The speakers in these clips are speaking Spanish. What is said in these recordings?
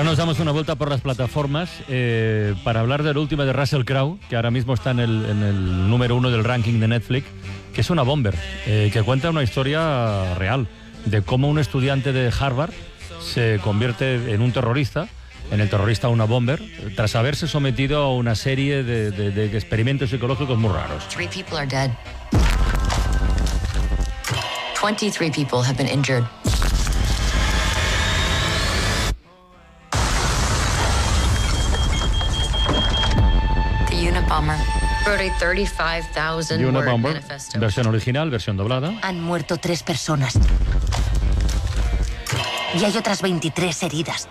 nos damos una vuelta por las plataformas para hablar del último de Russell Crowe, que ahora mismo está en el número 1 del ranking de Netflix, que es una bomber, que cuenta una historia real de cómo un estudiante de Harvard se convierte en un terrorista, en el terrorista una bomber, tras haberse sometido a una serie de experimentos psicológicos muy raros. 3 people are dead. 23 people have been injured. The Unabomber wrote a 35,000 word Unabomber, manifesto. versión original, versión doblada. Han muerto 3 personas. Y hay otras 23 heridas.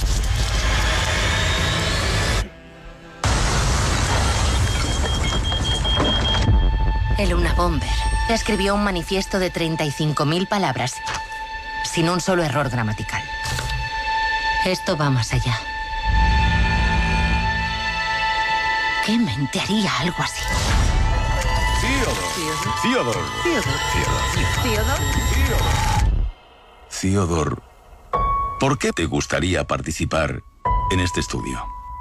El Unabomber escribió un manifiesto de 35.000 palabras, sin un solo error gramatical. Esto va más allá. ¿Qué mente haría algo así? Theodore, ¿por qué te gustaría participar en este estudio?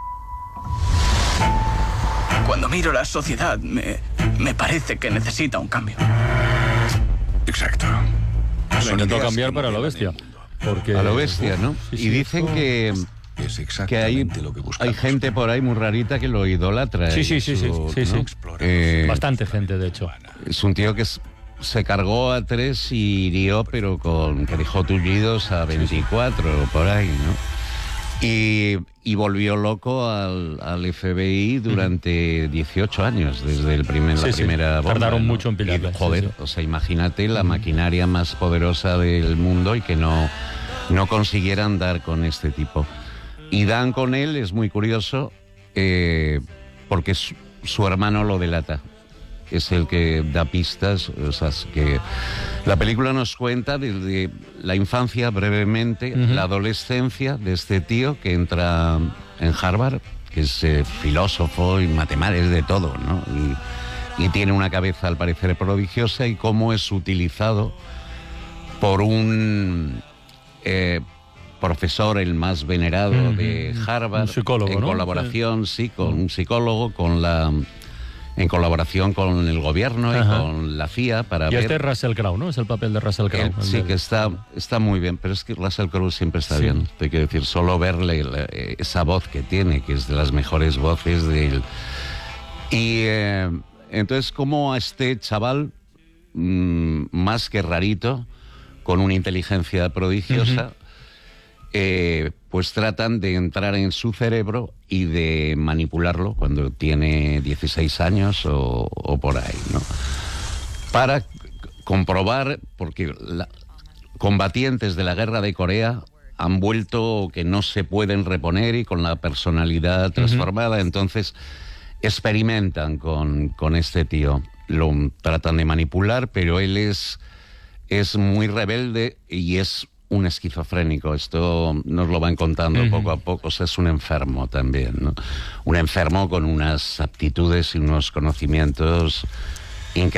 Cuando miro la sociedad, me parece que necesita un cambio. Exacto. Lo intentó cambiar para lo bestia. Porque, a lo bestia, ¿no? Sí, y dicen que Es hay exactamente lo que buscamos. gente por ahí muy rarita que lo idolatra. Sí, y sí. Bastante gente, de hecho. Es un tío que se cargó a 3 y hirió, pero que dejó tullidos a 24 por ahí, ¿no? Y volvió loco al FBI durante 18 años, desde la primera bomba. Tardaron ¿no? mucho en pillarle. Y, joder, o sea, imagínate la maquinaria más poderosa del mundo y que no consiguieran dar con este tipo. Y dan con él, es muy curioso, porque su hermano lo delata. Es el que da pistas, o sea, que la película nos cuenta desde la infancia brevemente, la adolescencia de este tío que entra en Harvard, que es filósofo y matemático, es de todo, ¿no? Y tiene una cabeza al parecer prodigiosa, y cómo es utilizado por un profesor, el más venerado de Harvard, un psicólogo, en ¿no? colaboración, con un psicólogo, en colaboración con el gobierno y con la CIA para Y ver... este es Russell Crowe, ¿no? Es el papel de Russell Crowe. Sí, que está muy bien, pero es que Russell Crowe siempre está bien. Te quiero decir, solo verle esa voz que tiene, que es de las mejores voces de él. Y entonces, como a este chaval, más que rarito, con una inteligencia prodigiosa, pues tratan de entrar en su cerebro y de manipularlo cuando tiene 16 años o por ahí, ¿no? Para comprobar, porque combatientes de la guerra de Corea han vuelto que no se pueden reponer y con la personalidad transformada, entonces experimentan con este tío. Lo tratan de manipular, pero él es muy rebelde y es un esquizofrénico. Esto nos lo van contando poco a poco. O sea, es un enfermo también, ¿no? Un enfermo con unas aptitudes y unos conocimientos increíbles.